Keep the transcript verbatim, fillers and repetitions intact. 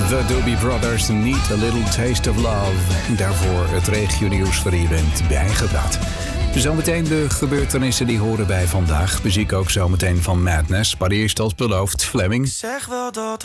The Doobie Brothers, Need a Little Taste of Love. Daarvoor het regionieuws waar je bent bijgepraat. Zometeen de gebeurtenissen die horen bij vandaag. Muziek ook zometeen van Madness. Maar eerst als beloofd, Fleming. Zeg wel dat